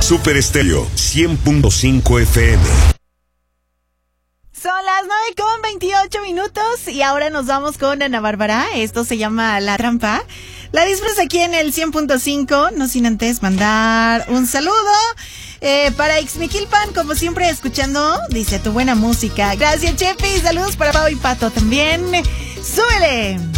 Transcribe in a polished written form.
Super Estéreo 100.5 FM. Son las 9:28 y ahora nos vamos con Ana Bárbara. Esto se llama La Trampa. La disfrutas aquí en el 100.5, no sin antes mandar un saludo para Ixmiquilpan, como siempre escuchando, dice, tu buena música. Gracias, Chepi. Saludos para Pau y Pato también. ¡Súbele!